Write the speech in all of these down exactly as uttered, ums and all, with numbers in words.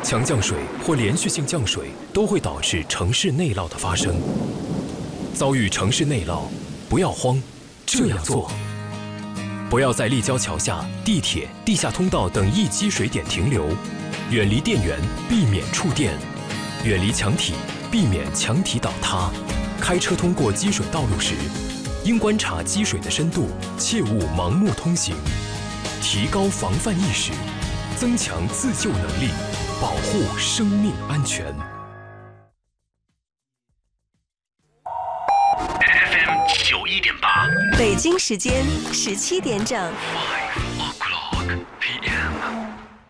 强降水或连续性降水都会导致城市内涝的发生。遭遇城市内涝，不要慌，这样做：不要在立交桥下、地铁、地下通道等易积水点停留，远离电源，避免触电；远离墙体，避免墙体倒塌。开车通过积水道路时，应观察积水的深度，切勿盲目通行。提高防范意识，增强自救能力，保护生命安全。 F M 九一点八， 北京时间十七点整。 Five o'clock P M。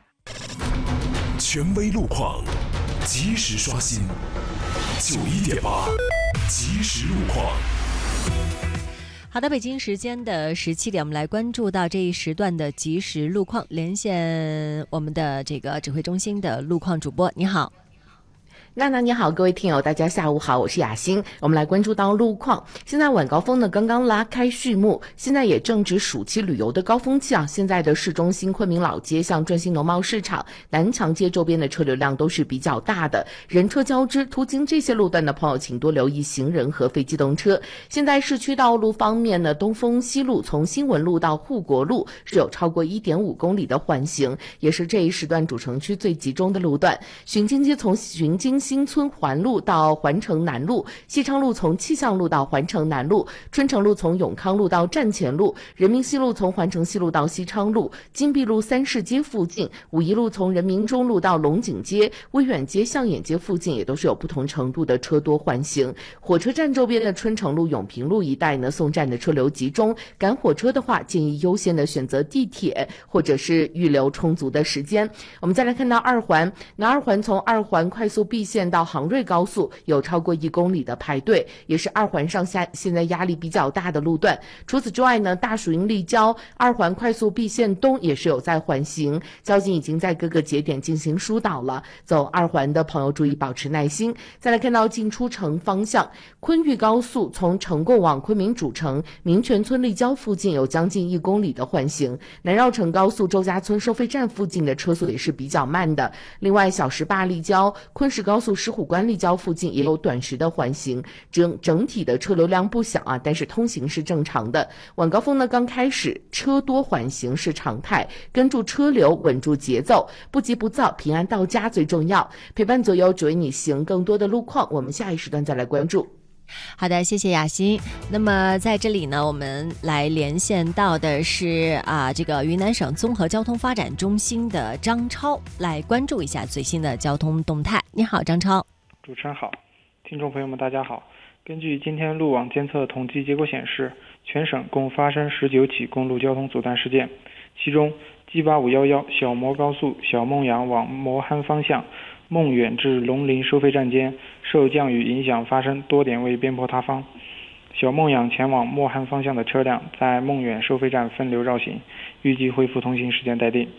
权威路况，及时刷新。九一点八，及时路况。 好的，北京时间的十七点，我们来关注到这一时段的即时路况，连线我们的这个指挥中心的路况主播。你好。 娜娜你好，各位听友大家下午好，我是雅欣。我们来关注到路况，现在晚高峰呢刚刚拉开序幕，现在也正值暑期旅游的高峰期啊。现在的市中心昆明老街、像转心农贸市场、南墙街周边的车流量都是比较大的，人车交织，途经这些路段的朋友请多留意行人和非机动车。现在市区道路方面呢，东风西路从新闻路到护国路是有超过 一点五公里的缓行，也是这一时段主城区最集中的路段。巡京街从巡京新村环路到环城南路，西昌路从气象路到环城南路，春城路从永康路到站前路，人民西路从环城西路到西昌路，金碧路三市街附近，五一路从人民中路到龙井街，威远街、象眼街附近也都是有不同程度的车多缓行。火车站周边的春城路、永平路一带呢，送站的车流集中，赶火车的话建议优先的选择地铁，或者是预留充足的时间。我们再来看到二环，那二环从二环快速 B 线到杭瑞高速有超过一公里的排队，也是二环上下现在压力比较大的路段。除此之外呢，大蜀营立交二环快速 B 线东也是有在缓行，交警已经在各个节点进行疏导了，走二环的朋友注意保持耐心。再来看到进出城方向，昆玉高速从城购往昆明主城民权村立交附近有将近一公里的缓行，南绕城高速周家村收费站附近的车速也是比较慢的。另外小石坝立交、昆石高速石虎关立交附近也有短时的缓行，整整体的车流量不小啊，但是通行是正常的。晚高峰呢刚开始，车多缓行是常态，跟住车流，稳住节奏，不急不躁，平安到家最重要。陪伴左右，只为你行更多的路况，我们下一时段再来关注。 好的，谢谢雅欣。那么在这里呢，我们来连线到的是啊，这个云南省综合交通发展中心的张超，来关注一下最新的交通动态。你好，张超。 主持人好，听众朋友们大家好。根据今天路网监测统计结果显示，全省共发生十九起公路交通阻断事件，其中 G 八五一一小磨高速小孟阳往磨憨方向孟远至龙陵收费站间受降雨影响发生多点位边坡塌方，小孟阳前往磨憨方向的车辆在孟远收费站分流绕行，预计恢复通行时间待定。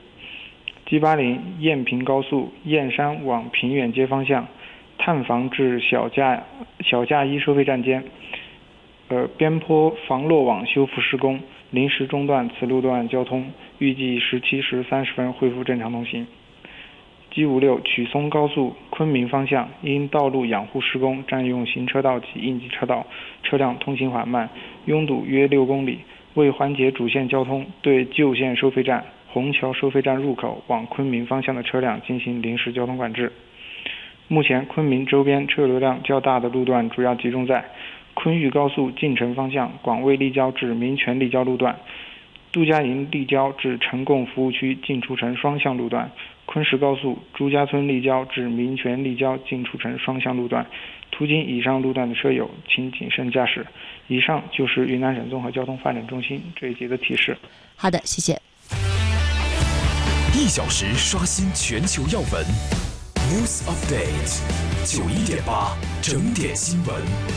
G 八十雁平高速雁山往平远街方向探房至小架小架一收费站间，呃边坡防落网修复施工，临时中断此路段交通，预计十七时三十分恢复正常通行。G 五十六曲松高速昆明方向因道路养护施工占用行车道及应急车道，车辆通行缓慢，拥堵约六公里。为缓解主线交通，对旧线收费站、虹桥收费站入口往昆明方向的车辆进行临时交通管制。目前昆明周边车流量较大的路段主要集中在昆玉高速进城方向广卫立交至民权立交路段，杜家营立交至城供服务区进出城双向路段，昆石高速朱家村立交至民权立交进出城双向路段。途经以上路段的车友请谨慎驾驶。以上就是云南省综合交通发展中心这一节的提示。 好的，谢谢。 一小时刷新全球要闻 News Update 九一点八整点新闻。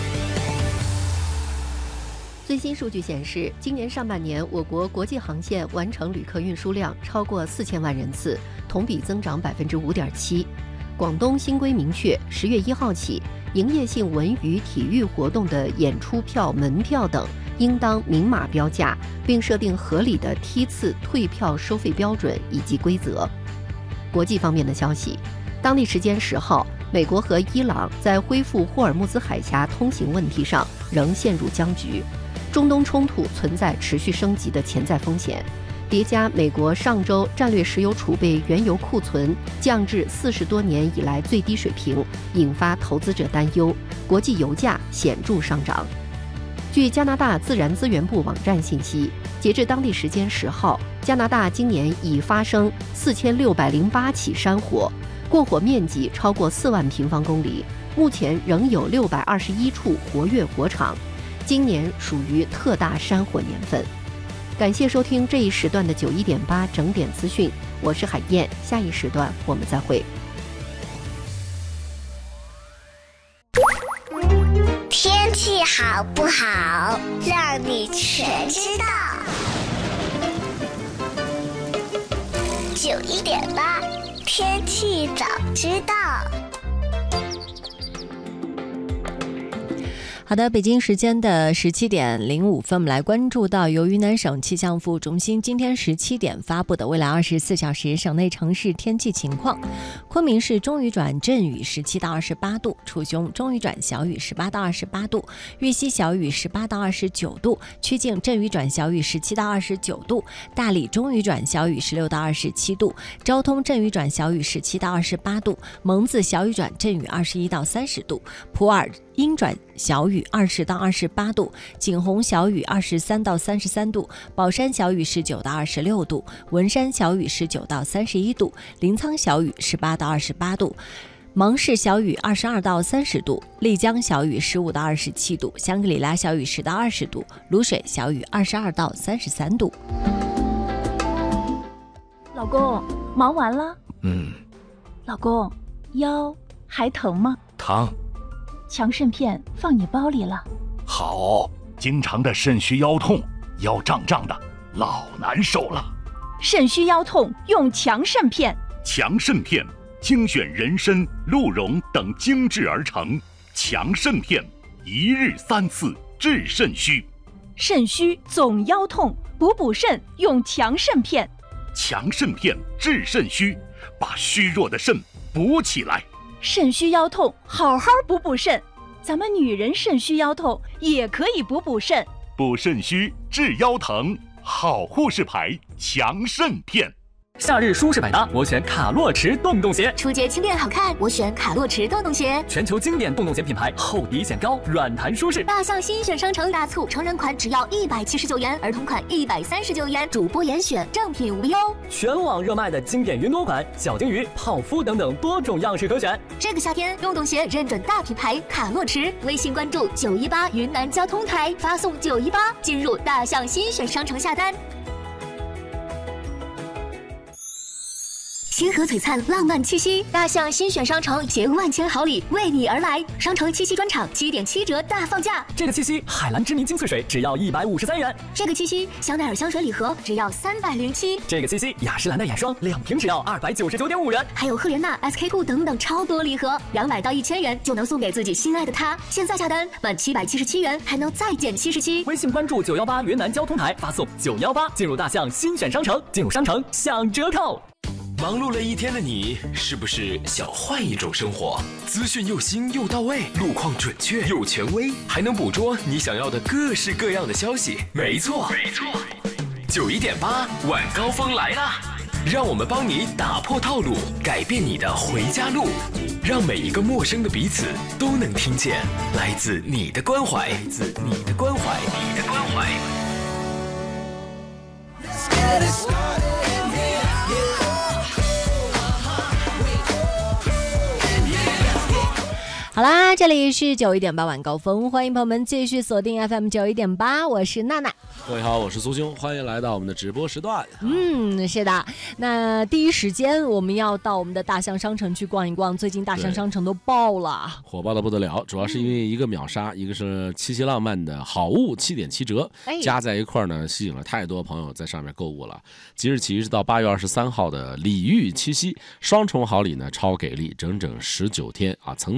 最新数据显示，今年上半年我国国际航线完成旅客运输量超过四千万人次，同比增长百分之五点七。广东新规明确，十月一号起，营业性文娱体育活动的演出票、门票等应当明码标价，并设定合理的梯次退票收费标准以及规则。国际方面的消息， 当地时间十号，美国和伊朗在恢复霍尔木兹海峡通行问题上仍陷入僵局，中东冲突存在持续升级的潜在风险。叠加美国上周战略石油储备原油库存降至四十多年以来最低水平，引发投资者担忧，国际油价显著上涨。据加拿大自然资源部网站信息，截至当地时间十号，加拿大今年已发生四千六百零八起山火，过火面积超过四万平方公里，目前仍有六百二十一处活跃火场。今年属于特大山火年份。感谢收听这一时段的九一点八整点资讯，我是海燕，下一时段我们再会。 天气好不好，让你全知道。九一点八，天气早知道。 好的，北京时间的十七点零五分，我们来关注到由云南省气象服务中心今天十七点发布的未来二十四小时省内城市天气情况。昆明市中雨转阵雨十七到二十八度，楚雄中雨转小雨十八到二十八度，玉溪小雨十八到二十九度，曲靖阵雨转小雨十七到二十九度，大理中雨转小雨十六到二十七度，昭通阵雨转小雨十七到二十八度，蒙自小雨转阵雨二十一到三十度，普洱阴转小雨二十到二十八度，景洪小雨二十三到三十三度，宝山小雨十九到二十六度，文山小雨十九到三十一度，临沧小雨十八到二十八度，芒市小雨二十二到三十度，丽江小雨十五到二十七度，香格里拉小雨十到二十度，卤水小雨二十二到三十三度。 老公，忙完了？ 嗯。 老公，腰还疼吗？ 疼。 强肾片放你包里了。 好，经常的肾虚腰痛，腰胀胀的，老难受了。 肾虚腰痛用强肾片。 强肾片精选人参、鹿茸等精制而成，强肾片一日三次治肾虚。 肾虚总腰痛，补补肾用强肾片。 强肾片治肾虚，把虚弱的肾补起来。 肾虚腰痛，好好补补肾。咱们女人肾虚腰痛也可以补补肾。 补肾虚治腰疼，好护士牌强肾片。 夏日舒适百搭，我选卡洛驰洞洞鞋。 初阶轻便好看，我选卡洛驰洞洞鞋。 全球经典洞洞鞋品牌，厚底显高，软弹舒适。 大象新选商城大促，成人款只要一百七十九元，儿童款一百三十九元，主播严选，正品无忧。 全网热卖的经典云朵款、小金鱼、泡芙等等多种样式可选。 这个夏天，洞洞鞋认准大品牌卡洛驰，微信关注九一八云南交通台，发送九一八进入大象新选商城下单。星河璀璨，浪漫气息，大象新选商城携万千好礼为你而来。商城七夕专场七点七折大放价， 这个七夕海蓝之谜精粹水只要一百五十三元， 这个七夕香奈儿香水礼盒只要三百零七， 这个七夕雅诗兰黛眼霜两瓶只要二百九十九点五元， 还有赫莲娜、S K two 等等超多礼盒，两百到一千元就能送给自己心爱的他。现在下单满七百七十七元还能再减七十七。 微信关注九幺八云南交通台，发送九幺八进入大象新选商城，进入商城享折扣。 忙碌了一天的你，是不是想换一种生活？资讯又新又到位，路况准确又权威，还能捕捉你想要的各式各样的消息。没错，没错，九一点八晚高峰来啦！让我们帮你打破套路，改变你的回家路，让每一个陌生的彼此都能听见来自你的关怀，来自你的关怀，你的关怀。 好啦，这里是九一点八晚高峰，欢迎朋友们继续锁定 F M 九一点八，我是娜娜。 各位好，我是苏兄，欢迎来到我们的直播时段。 嗯，是的，那第一时间我们要到我们的大象商城去逛一逛，最近大象商城都爆了， 火爆的不得了，主要是因为一个秒杀，嗯、一个是七夕浪漫的好物七点七折，哎、加在一块儿呢，吸引了太多朋友在上面购物了。即日起一直到八月二十三号的礼遇七夕，双重好礼呢超给力，整整十九天啊，层层叠加。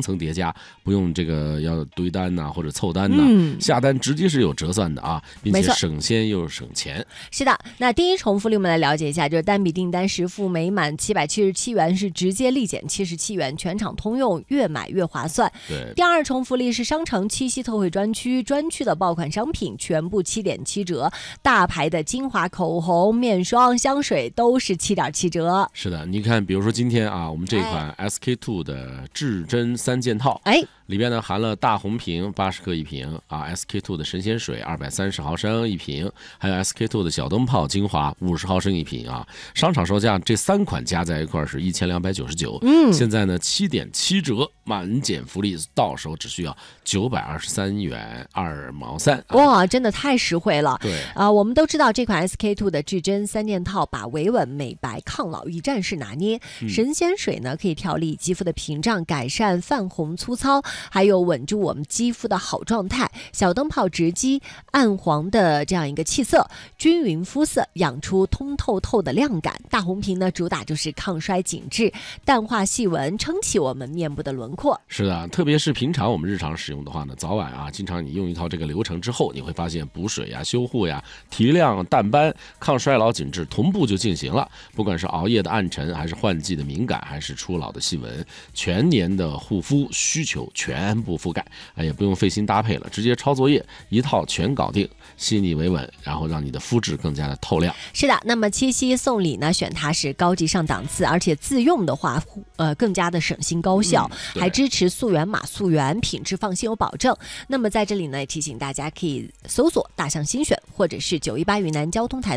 家不用这个要堆单呐、啊、或者凑单呐、啊嗯， 下单直接是有折算的啊，并且省先又省钱。 是的，那第一重福利我们来了解一下，就是单笔订单实付每满七百七十七元是直接立减七十七元，全场通用，越买越划算。 对， 第二重福利是商城七夕特惠专区，专区的爆款商品全部七点七折，大牌的精华、口红、面霜、香水都是七点七折。 是的，你看，比如说今天啊，我们这款 S K two 的至臻三件套，哎，里边呢含了大红瓶八十克一瓶啊 ，S K two 的神仙水二百三十毫升一瓶，还有 S K two 的小灯泡精华五十毫升一瓶啊。商场售价这三款加在一块是一千两百九十九，嗯，现在呢七点七折，满减福利，到手只需要九百二十三元二毛三。 哇，真的太实惠了。 对啊、呃，我们都知道这款 S K two 的至臻三件套把维稳、美白、抗老一站式拿捏。嗯、神仙水呢可以调理肌肤的屏障，改善泛红粗糙，还有稳住我们肌肤的好状态。小灯泡直击暗黄的这样一个气色，均匀肤色，养出通透透的亮感。大红瓶呢主打就是抗衰紧致，淡化细纹，撑起我们面部的轮廓。 是的，特别是平常我们日常使用的话呢，早晚啊，经常你用一套这个流程之后，你会发现补水呀、修护呀、提亮、淡斑、抗衰老紧致同步就进行了。不管是熬夜的暗沉，还是换季的敏感，还是初老的细纹，全年的护肤需求全部覆盖，哎，也不用费心搭配了，直接抄作业，一套全搞定，细腻维稳，然后让你的肤质更加的透亮。 是的，那么七夕送礼呢，选它是高级上档次，而且自用的话，呃，更加的省心高效，嗯、还支持溯源码溯源，品质放心有保证。那么在这里呢，也提醒大家可以搜索大象新选，或者是九一八云南交通台。